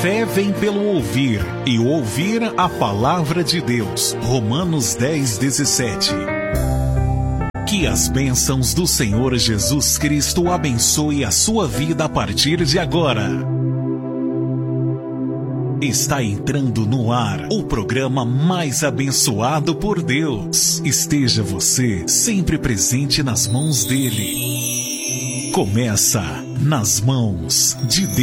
Fé vem pelo ouvir, e o ouvir a palavra de Deus. Romanos 10:17. Que as bênçãos do Senhor Jesus Cristo abençoe a sua vida a partir de agora. Está entrando no ar o programa mais abençoado por Deus. Esteja você sempre presente nas mãos dele. Começa Nas Mãos de Deus.